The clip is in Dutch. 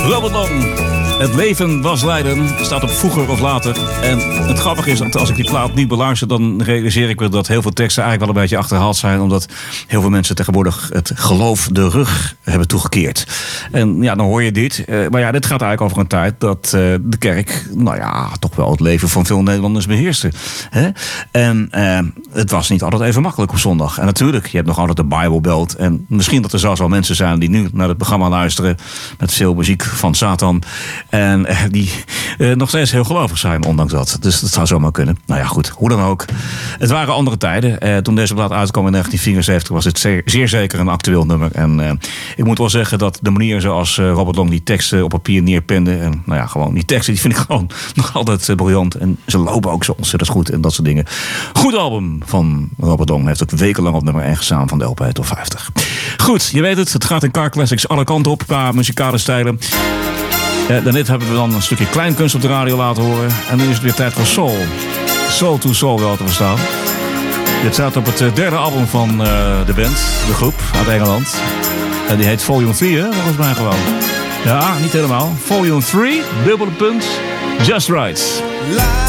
Robert Long. Het leven was lijden, staat op vroeger of later. En het grappige is dat als ik die plaat niet beluister, dan realiseer ik me dat heel veel teksten eigenlijk wel een beetje achterhaald zijn. Omdat heel veel mensen tegenwoordig het geloof de rug hebben toegekeerd. En ja, dan hoor je dit. Maar ja, dit gaat eigenlijk over een tijd dat de kerk, nou ja, toch wel het leven van veel Nederlanders beheerste. Hè? En het was niet altijd even makkelijk op zondag. En natuurlijk, je hebt nog altijd de Bijbelbelt. En misschien dat er zelfs wel mensen zijn die nu naar het programma luisteren met veel muziek van Satan. En die nog steeds heel gelovig zijn, ondanks dat. Dus dat zou zomaar kunnen. Nou ja, goed. Hoe dan ook. Het waren andere tijden. Toen deze plaat uitkwam in 1974 was het zeer zeker een actueel nummer. En ik moet wel zeggen dat de manier zoals Robert Long die teksten op papier neerpende. En nou ja, gewoon die teksten, die vind ik gewoon nog altijd briljant. En ze lopen ook zo ontzettend goed en dat soort dingen. Goed album van Robert Long. Hij heeft ook wekenlang op nummer 1 gestaan van de LP Top 50. Goed, je weet het. Het gaat in Car Classics alle kanten op qua muzikale stijlen. Daarnet hebben we dan een stukje kleinkunst op de radio laten horen. En nu is het weer tijd voor soul. Soul to Soul wel te verstaan. Dit staat op het derde album van de band, de groep uit Engeland. En die heet Volume 3, hè? Volgens mij gewoon. Ja, niet helemaal. Volume 3, dubbele punt, Just Right.